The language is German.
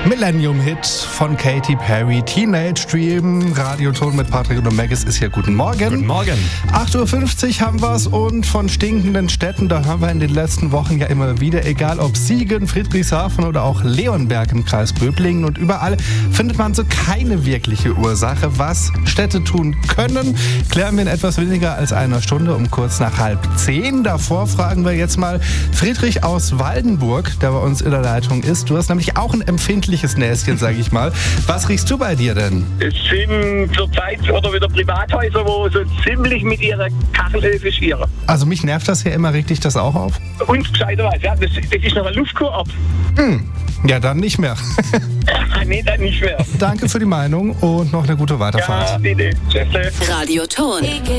Millennium-Hit von Katy Perry, Teenage Dream, Radioton mit Patrick und Maggis ist hier. Guten Morgen. Guten Morgen. 8.50 Uhr haben wir's und von stinkenden Städten, da hören wir in den letzten Wochen ja immer wieder, egal ob Siegen, Friedrichshafen oder auch Leonberg im Kreis Böblingen, und überall findet man so keine wirkliche Ursache. Was Städte tun können, klären wir in etwas weniger als einer Stunde um kurz nach 9:30. Davor fragen wir jetzt mal Friedrich aus Waldenburg, der bei uns in der Leitung ist. Du hast nämlich auch ein empfindliches Näschen, sage ich mal. Was riechst du bei dir denn? Es sind zurzeit oder wieder Privathäuser, wo so ziemlich mit ihrer Kachelöfen schieren. Also mich nervt das ja immer, regt dich das auch auf? Uns gescheiterweise, ja, das ist noch ein Luftkur ab. Ja, dann nicht mehr. Nee, dann nicht mehr. Danke für die Meinung und noch eine gute Weiterfahrt. Ja, bitte. Tschüss. Radioton.